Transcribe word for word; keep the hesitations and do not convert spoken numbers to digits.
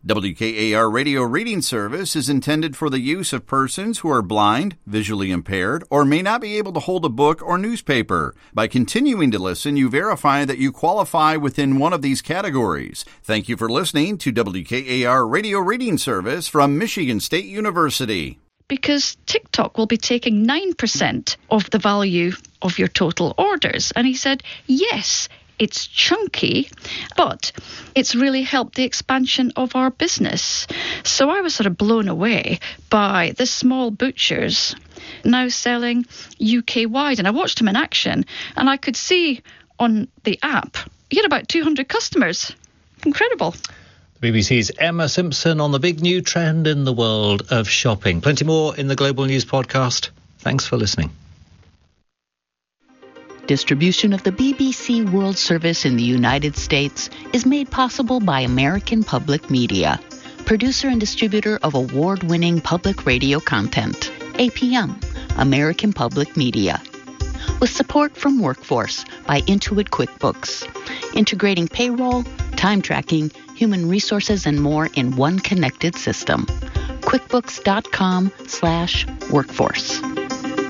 W K A R Radio Reading Service is intended for the use of persons who are blind, visually impaired, or may not be able to hold a book or newspaper. By continuing to listen, you verify that you qualify within one of these categories. Thank you for listening to W K A R Radio Reading Service from Michigan State University. Because TikTok will be taking nine percent of the value of your total orders. And he said, yes, it's chunky, but it's really helped the expansion of our business. So I was sort of blown away by the small butchers now selling U K-wide. And I watched him in action, and I could see on the app, he had about two hundred customers. Incredible. The B B C's Emma Simpson on the big new trend in the world of shopping. Plenty more in the Global News podcast. Thanks for listening. Distribution of the B B C World Service in the United States is made possible by American Public Media, producer and distributor of award-winning public radio content. A P M, American Public Media. With support from Workforce by Intuit QuickBooks, integrating payroll, time tracking, human resources, and more in one connected system. QuickBooks.com slash workforce.